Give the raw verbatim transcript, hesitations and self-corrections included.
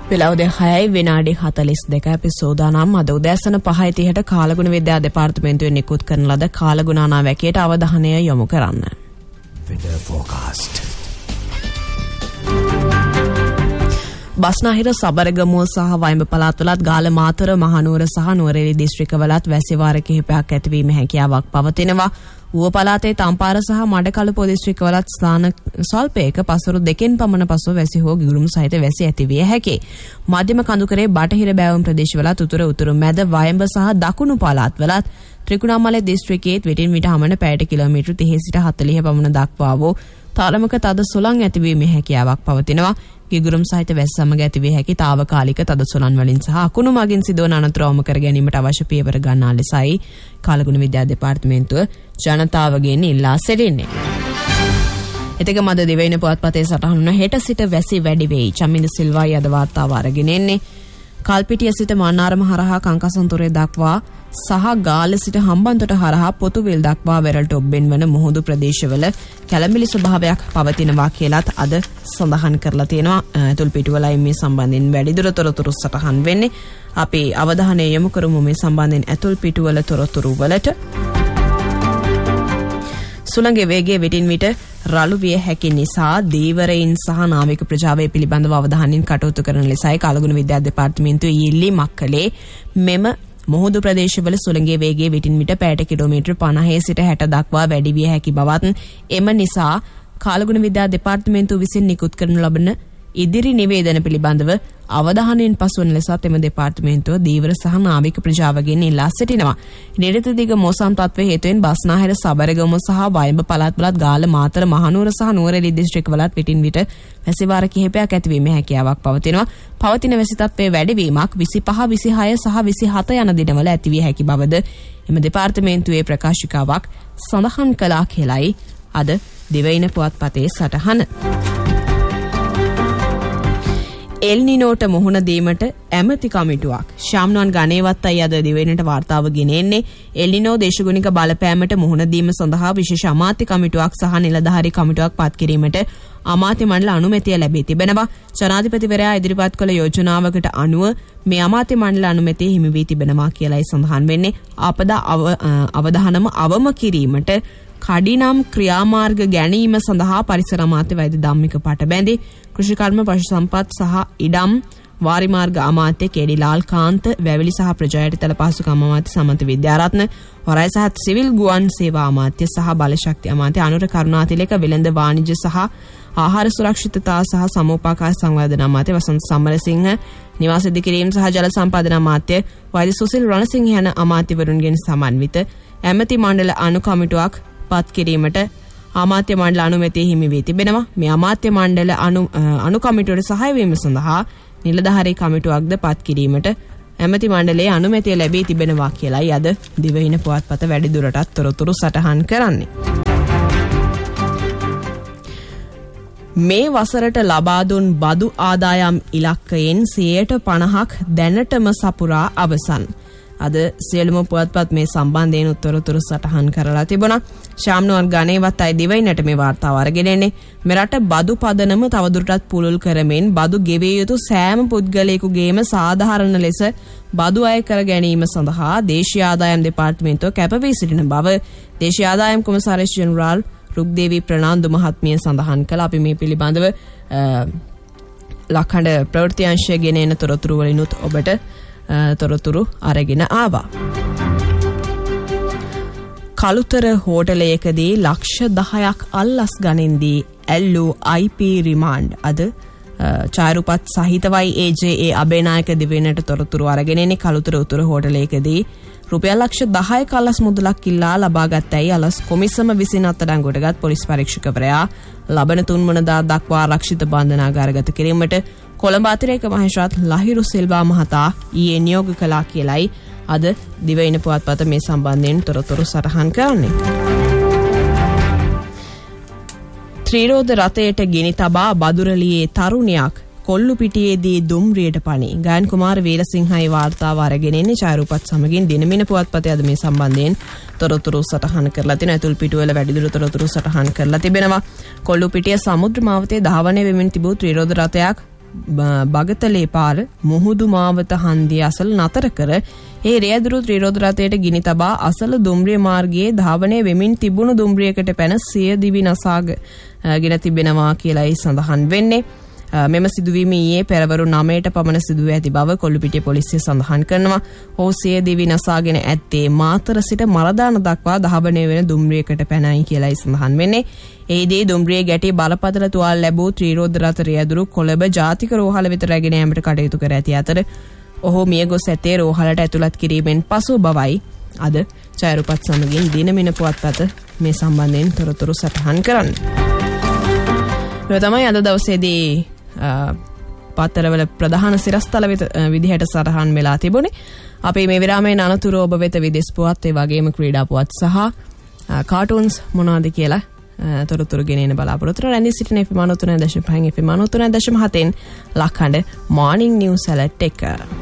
වෙලා උදේ හයයි විනාඩි හතළිස් දෙකයි අපි සෝදානම් අද උදෑසන පහයි තිහට කාලගුණ විද්‍යා දෙපාර්තමේන්තුවෙන් නිකුත් කරන ලද කාලගුණ අනාවැකියට අවධානය යොමු කරන්න. Weather forecast. බස්නාහිර සබරගමුව සහ වයඹ පළාත්වලත් ගාල මාතර මහනුවර සහ නුවරඑළිය දිස්ත්‍රික්කවලත් වැසි වාර කිහිපයක් ඇතිවීම හැකියාවක් පවතිනවා. ඌව පළාතේ තම්පාර සහ මඩකලපුව දිස්ත්‍රික්කවලත් ස්ථාන ස්වල්පයක පසුරු දෙකෙන් පමණ පසුව වැසි හෝ ගිගුරුම් සහිත වැසි ඇතිවිය හැකියි. මධ්‍යම කඳුකරේ බටහිර බෑවුම් ප්‍රදේශවලත් උතුර උතුරු මැද වයඹ සහ දකුණු පළාත්වලත් ත්‍රිකුණාමලය දිස්ත්‍රික්කයේ විටින් විට හමන පැයට කිලෝමීටර් තිහ සිට හතළිහ පමණ දක්වා වූ තාලමක තද සුළං ඇතිවීමේ හැකියාවක් පවතිනවා. ගිගුරුම් සහිත වැස්ස සමග ඇතිවිය හැකි తాවකාලික තද සුළං වලින් සහ අකුණු මගින් සිදුවන අනතුරු අවම කර ගැනීමට අවශ්‍ය පියවර ගන්නා ලෙසයි කාලගුණ විද්‍යා දෙපාර්තමේන්තුව ජනතාවගෙන් ඉල්ලා සිටින්නේ. එතක මද දිවයින පුවත්පතේ සටහන් වන හෙට සිට වැසි වැඩි වෙයි. චමින්ද සිල්වායි අද වාර්තාව අරගෙන එන්නේ. කල්පිටිය සිට මන්නාරම හරහා කංකසන්තොරේ දක්වා සහ ගාල සිට හම්බන්තොට හරහා පොතුවිල් දක්වා වෙරළට ඔබ්බෙන් වන මුහුදු ප්‍රදේශවල කැළඹිලි ස්වභාවයක් පවතිනවා කියලාත් අද සඳහන් කරලා තියෙනවා. තුල්පිටුවලයි මේ සම්බන්ධයෙන් වැඩිදුර තොරතුරු සටහන් වෙන්නේ. අපි අවධානය යොමු කරමු මේ සම්බන්ධයෙන් ඇතුල් පිටුවල තොරතුරු වලට. සුළඟේ වේගය විටින් විට රළු විය හැකි නිසා දීවරයින් සහ නාවික ප්‍රජාවය පිළිබඳව අවධානයෙන් කටයුතු කරන ලෙසයි කාලගුණ විද්‍යා දෙපාර්තමේන්තුව ඉල්ලීමක් කළේ. මෙම මුහුදු ප්‍රදේශවල සුළඟේ වේගය විටින් විට පැයට කිලෝමීටර් පනහේ සිට හැට දක්වා වැඩි විය හැකි බවත් එම නිසා කාලගුණ විද්‍යා දෙපාර්තමේන්තුව විසින් නිකුත් කරනු ලබන ඉදිරි නිවේදන පිළිබඳව අවධානයෙන් පසුවන ලෙසත් එම දෙපාර්තමේන්තුව දීවර සහ නාවික ප්‍රජාවගෙන් ඉල්ලා සිටිනවා. නිරත දිග මෝසම් තත්ත්වයේ හේතුවෙන් බස්නාහිර සබරගමුව සහ වයඹ පළාත්වලත් ගාල මාතර මහනුවර සහ නුවරඑළිය දිස්ත්‍රික්කවලත් විටින් විට වැසි වාර කිහිපයක් ඇතිවීමේ හැකියාවක් පවතිනවා. පවතින වැසි තත්ත්වයේ වැඩිවීමක් විසිපහ විසිහය සහ විසිහත යන දිනවල ඇතිවිය හැකි බවද එම දෙපාර්තමේන්තුවේ ප්‍රකාශිකාවක් සඳහන් කළා කියලයි අද දිවයින පුවත්පතේ සටහන. එල්නිනෝට මුහුණ දීමට ඇමති කමිටුවක් ශාම්නෝන් ගණේවත්තයි අද දිවයිනට වාර්තාව ගෙනෙන්නේ. එල්නිනෝ දේශගුණික බලපෑමට මුහුණ දීම සඳහා විශේෂ අමාත්‍ය කමිටුවක් සහ නිලධාරී කමිටුවක් පත් කිරීමට අමාත්‍ය මණ්ඩල අනුමැතිය ලැබී තිබෙනවා. ජනාධිපතිවරයා ඉදිරිපත් කළ යෝජනාවකට අනුව මේ අමාත්‍ය මණ්ඩල අනුමැතිය හිමි වී තිබෙනවා කියලායි සඳහන් වෙන්නේ. ආපදා අවධානම අවම කිරීමට කඩිනම් ක්‍රියාමාර්ග ගැනීම සඳහා පරිසර අමාත්‍ය වෛද්‍ය ධම්මික පටබැඳි, කෘෂිකර්ම පශු සම්පත් සහ ඉඩම් වාරිමාර්ග අමාත්‍ය කේඩි ලාල්කාන්ත, වැවිලි සහ ප්‍රජායටිතල පහසුකම් අමාත්‍ය සමන්ත විද්‍යාරත්න, වරාය සහ සිවිල් ගුවන් සේවා අමාත්‍ය සහ බලශක්ති අමාත්‍ය අනුර කරුණාතිලක, වෙළඳ වාණිජ්‍ය සහ ආහාර සුරක්ෂිතතා සහ සමෝපාකාර සංවර්ධන අමාත්‍ය වසන්ත සම්මරසිංහ, නිවාස ඉදිකිරීම සහ ජල සම්පාදන අමාත්‍ය වෛද්‍ය සුසිල් රණසිංහ යන අමාත්‍යවරුන්ගෙන් සමන්විත ඇමති මණ්ඩල අනු කමිටුවක් පත් කිරීමට අමාත්‍ය මණ්ඩල අනුමැතිය හිමි වී තිබෙනවා. මේ අමාත්‍ය මණ්ඩල අනු අනු කමිටුවට සහාය වීම සඳහා නිලධාරී කමිටුවක්ද පත් කිරීමට ඇමති මණ්ඩලයේ අනුමැතිය ලැබී තිබෙනවා කියලායි අද දිවයින පුවත්පත වැඩිදුරටත් තොරතුරු සටහන් කරන්නේ. මේ වසරට ලබා දුන් බදු ආදායම් ඉලක්කයෙන් සියයට පනහක් දැනටම සපුරා අවසන්. අද සියලුම පුවත්පත් මේ සම්බන්ධයෙන් උත්තරතුරු සටහන් කරලා තිබුණා. ශාම්නෝන් ගණේවත්තයි දිවයිනට මේ වාර්තාව අරගෙන එන්නේ. මෙරට බදු පදනම තවදුරටත් පුළුල් කරමින් බදු ගෙවිය යුතු සෑම පුද්ගලයෙකුගේම සාධාරණ ලෙස බදු අය කර ගැනීම සඳහා දේශීය ආදායම් දෙපාර්තමේන්තුව කැපවී සිටින බව දේශීය ආදායම් කොමසාරිස් ජෙනරාල් රුක්දේවී ප්‍රනාන්දු මහත්මිය සඳහන් කළා. අපි මේ පිළිබඳව ලක්හඬ ප්‍රවෘත්ති අංශය ගෙන එන තොරතුරු වලිනුත් ඔබට තොරතුරු අරගෙන ආවා. කළුතර හෝටලයකදී ලක්ෂ දහයක් අල්ලස් ගණන්දී ඇල්ලූ අයි පී රිමාන්ඩ් අද චාරුපත් සහිතවයි ඒ ජේ ඒ අබේනායක දිවයිනට තොරතුරු අරගෙන එන්නේ. කළුතර උතුර හෝටලයකදී රුපියල් ලක්ෂ දහයක අල්ලස් මුදලක් ඉල්ලා ලබාගත්තයි අලස් කොමිසම විසින් අත්අඩංගුවටගත් පොලිස් පරීක්ෂකවරයා ලබන තුන්වනදා දක්වා ආරක්ෂිත බන්ධනාගාරගත කිරීමට කොළඹ අතිරේක මහේස්ත්‍රාත් ලහිරු සිල්වා මහතා ඊයේ නියෝග කළා කියලයි අද දිවයින පුවත්පත මේ සම්බන්ධයෙන් තොරතුරු සටහන් කරන්නේ. ත්‍රිරෝද රථයට ගිනි තබා බදුරලියේ තරුණයක් කොල්ලුපිටියේදී දුම්රියට පණි. ගායන් කුමාර වීරසිංහයි වාර්තාව අරගෙන එන්නේ. ඡායරූපත් සමගින් දිනමින පුවත්පතේ අද මේ සම්බන්ධයෙන් තොරතුරු සටහන් කරලා තිනවා. ඇතුල් පිටුවල වැඩිදුර තොරතුරු සටහන් කරලා තිබෙනවා. කොල්ලුපිටිය සමුද්‍ර මාවතේ ධාවනය වෙමින් තිබූ ත්‍රිරෝද රථයක් බගතලේ පාර මුහුදු මාවත හන්දිය අසල නතර කර ඒ රියදුරු ත්‍රිරෝද රථයට ගිනි තබා අසල දුම්රිය මාර්ගයේ ධාවනය වෙමින් තිබුණු දුම්රියකට පැන සිය දිවි නසාගෙන තිබෙනවා කියලායි සඳහන් වෙන්නේ. මෙම සිදුවීම ඊයේ පෙරවරු නවයට පමණ සිදුව ඇති බව කොල්ලුපිටිය පොලිසිය සඳහන් කරනවා. ඔහු සිය දිවි නසාගෙන ඇත්තේ මාතර සිට මරදාන දක්වා ධාවනය වෙන දුම්රියකට පැනයි කියලායි සඳහන් වෙන්නේ. එහිදී දුම්රිය ගැටි බලපතල තුවාල ලැබූ ත්‍රිරෝද රථ රියදුරු කොළඹ ජාතික රෝහල වෙත රැගෙන යාමට කටයුතු කර ඇති අතර ඔහු මිය ගොස් ඇත්තේ රෝහලට ඇතුළත් කිරීමෙන් පසු බවයි අද ඡායාරූපත් සමගින් දිනමින පුවත් අත මේ සම්බන්ධයෙන් තොරතුරු සටහන් කරන්නේ. ඒ තමයි අද දවසේදී පත්තරවල ප්‍රධාන සිරස්තල විදිහට සටහන් වෙලා තිබුණේ. අපි මේ විරාමයේ අනතුරු ඔබ වෙත විදේශ පුවත් ඒ වගේම ක්‍රීඩා පුවත් සහ කාටුන්ස් මොනවාද කියලා තොරතුරු ගෙනෙන බලාපොරොත්තු වෙන රැඳී සිටින F M ninety three point five F M ninety three point seven ලක්හඬ මොර්නිං news alert එක.